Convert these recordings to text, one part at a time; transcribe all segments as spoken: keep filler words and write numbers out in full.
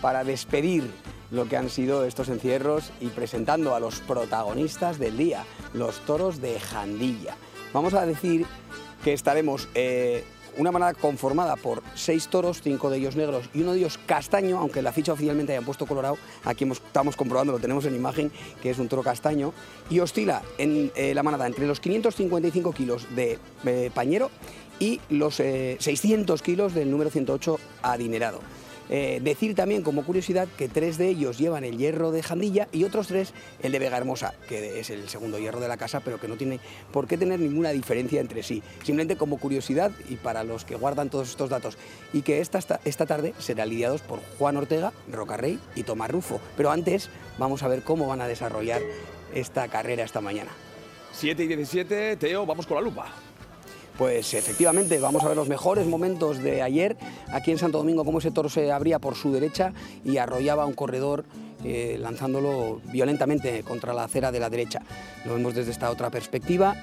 para despedir lo que han sido estos encierros y presentando a los protagonistas del día, los toros de Jandilla. Vamos a decir que estaremos eh, una manada conformada por seis toros, cinco de ellos negros y uno de ellos castaño, aunque en la ficha oficialmente hayan puesto colorado. Aquí hemos, estamos comprobando, lo tenemos en imagen, que es un toro castaño, y oscila en eh, la manada entre los quinientos cincuenta y cinco kilos de eh, pañero y los eh, seiscientos kilos del número ciento ocho adinerado. Eh, decir también como curiosidad que tres de ellos llevan el hierro de Jandilla y otros tres el de Vega Hermosa, que es el segundo hierro de la casa, pero que no tiene por qué tener ninguna diferencia entre sí. Simplemente como curiosidad y para los que guardan todos estos datos. Y que esta, esta tarde serán lidiados por Juan Ortega, Rocarrey y Tomás Rufo. Pero antes vamos a ver cómo van a desarrollar esta carrera esta mañana. siete y diecisiete, Teo, vamos con la lupa. Pues efectivamente, vamos a ver los mejores momentos de ayer aquí en Santo Domingo, cómo ese toro se abría por su derecha y arrollaba a un corredor eh, lanzándolo violentamente contra la acera de la derecha. Lo vemos desde esta otra perspectiva.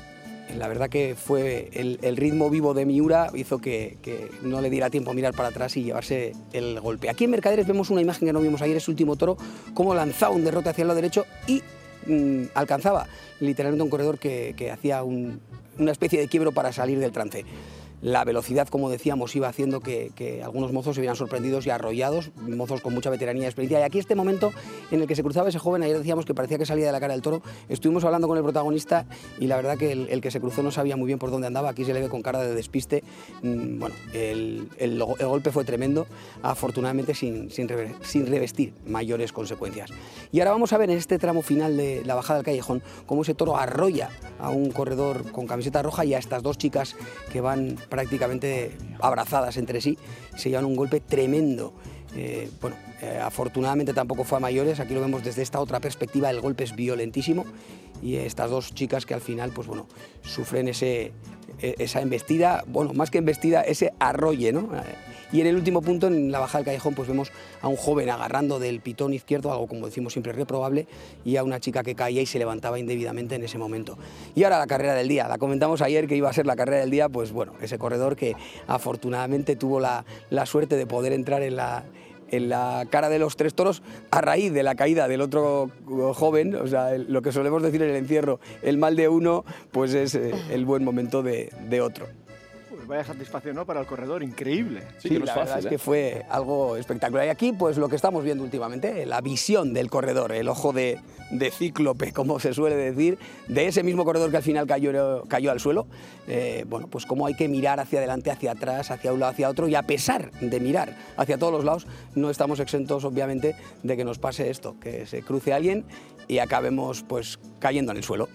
La verdad que fue el, el ritmo vivo de Miura hizo que, que no le diera tiempo a mirar para atrás y llevarse el golpe. Aquí en Mercaderes vemos una imagen que no vimos ayer, ese último toro, cómo lanzaba un derrote hacia el lado derecho y mmm, alcanzaba literalmente un corredor que, que hacía un... una especie de quiebro para salir del trance. La velocidad, como decíamos, iba haciendo que, que algunos mozos se vieran sorprendidos y arrollados, mozos con mucha veteranía y experiencia. Y aquí este momento en el que se cruzaba ese joven, ayer decíamos que parecía que salía de la cara del toro, estuvimos hablando con el protagonista y la verdad que el, el que se cruzó no sabía muy bien por dónde andaba, aquí se le ve con cara de despiste. Mm, bueno, el, el, el golpe fue tremendo, afortunadamente sin, sin, rever, sin revestir mayores consecuencias. Y ahora vamos a ver en este tramo final de la bajada del callejón cómo ese toro arrolla a un corredor con camiseta roja y a estas dos chicas que van prácticamente abrazadas entre sí, se llevan un golpe tremendo. Eh, bueno, eh, afortunadamente tampoco fue a mayores, aquí lo vemos desde esta otra perspectiva, el golpe es violentísimo y estas dos chicas que al final, pues bueno, sufren ese, esa embestida, bueno, más que embestida, ese arrolle, ¿no? Y en el último punto, en la bajada del callejón, pues vemos a un joven agarrando del pitón izquierdo, algo como decimos siempre reprobable, y a una chica que caía y se levantaba indebidamente en ese momento. Y ahora la carrera del día, la comentamos ayer que iba a ser la carrera del día, pues bueno, ese corredor que afortunadamente tuvo la, la suerte de poder entrar en la... en la cara de los tres toros a raíz de la caída del otro joven, o sea, el, lo que solemos decir en el encierro, el mal de uno, pues es eh, el buen momento de, de otro. Pues vaya satisfacción, ¿no?, para el corredor, increíble. Sí, sí, no es la fácil, verdad ¿eh? es que fue algo espectacular. Y aquí, pues lo que estamos viendo últimamente, la visión del corredor, el ojo de, de cíclope, como se suele decir, de ese mismo corredor que al final cayó, cayó al suelo. Eh, bueno, pues cómo hay que mirar hacia adelante, hacia atrás, hacia un lado, hacia otro, y a pesar de mirar hacia todos los lados, no estamos exentos, obviamente, de que nos pase esto, que se cruce alguien y acabemos, pues, cayendo en el suelo.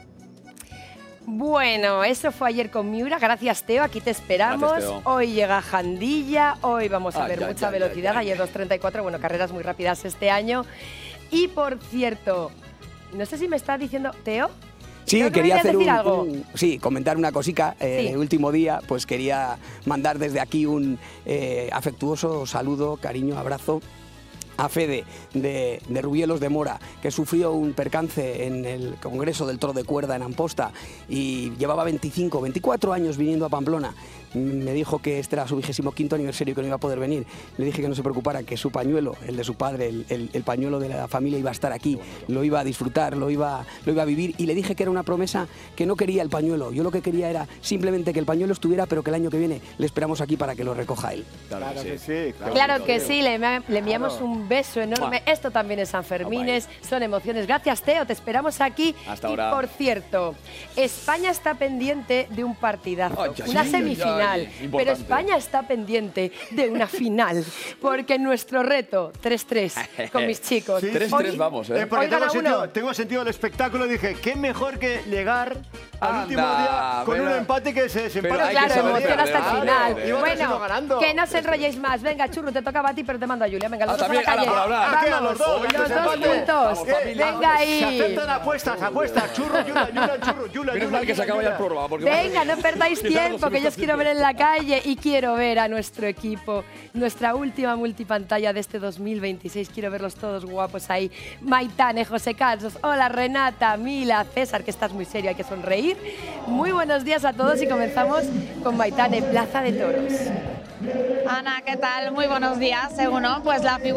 Bueno, eso fue ayer con Miura. Gracias, Teo. Aquí te esperamos. Gracias, Teo. Hoy llega Jandilla. Hoy vamos a Ay, ver ay, mucha ay, velocidad. ay, ay. Ayer dos treinta y cuatro. Bueno, carreras muy rápidas este año. Y por cierto, no sé si me está diciendo Teo. Sí, Creo que quería me hacer decir un, algo. un- sí, comentar una cosica. Eh, Sí. El último día, pues quería mandar desde aquí un eh, afectuoso saludo, cariño, abrazo a Fede de, de Rubielos de Mora, que sufrió un percance en el Congreso del Toro de Cuerda en Amposta y llevaba veinticinco, veinticuatro años viniendo a Pamplona. Me dijo que este era su vigésimo quinto aniversario y que no iba a poder venir. Le dije que no se preocupara, que su pañuelo, el de su padre, el, el- el pañuelo de la familia iba a estar aquí, lo iba a disfrutar, lo iba, lo iba a vivir, y le dije que era una promesa, que no quería el pañuelo. Yo lo que quería era simplemente que el pañuelo estuviera, pero que el año que viene le esperamos aquí para que lo recoja él. Claro que sí, claro. Claro que sí, le, le enviamos Claro. un beso enorme. Mua. Esto también es San Fermines, son emociones. Gracias, Teo, te esperamos aquí. Hasta y ahora. por cierto, España está pendiente de un partidazo, Ay, ay, una ay, semifinal, ay, ay, pero importante. España está pendiente de una final, porque nuestro reto tres tres con mis chicos. Sí. tres tres Hoy- vamos, Eh, ¿eh? porque Hoy tengo gana sentido, uno. tengo sentido el espectáculo y dije, qué mejor que llegar al Anda, último día con pero- un empate que se desempate. pero hay que Claro, saber emoción hasta el perder, final. perder. Iba tres uno Bueno, ganando. que no se enrolléis más. Venga, Churro, te tocaba a ti, pero te mando a Julia. Venga, los Ah, dos a la también, calle. ala, por hablar. Ah, ¿qué? A Vamos, los dos, los antes dos empate. juntos. Vamos, familia. Venga ahí. Se aceptan apuestas, apuestas. Churro, Yula, Yula, churro, Yula, Menos Yula, mal que se Yula, acaba ya el Yula. programa. Porque Venga, no perdáis Quitamos tiempo, que yo os quiero ver en la calle y quiero ver a nuestro equipo, nuestra última multipantalla de este dos mil veintiséis. Quiero verlos todos guapos ahí. Maitane, José Carlos, hola Renata, Mila, César, que estás muy serio, hay que sonreír. Muy buenos días a todos y comenzamos con Maitane, Plaza de Toros. Ana, ¿qué tal? Muy buenos días. Según no, pues la figura